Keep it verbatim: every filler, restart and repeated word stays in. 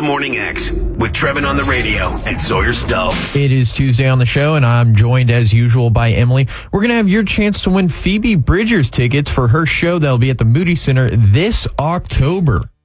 the Morning X with Trevin on the radio and Sawyer Stowe. It is Tuesday on the show, and I'm joined as usual by Emily. We're going to have your chance to win Phoebe Bridgers tickets for her show that'll be at the Moody Center this October.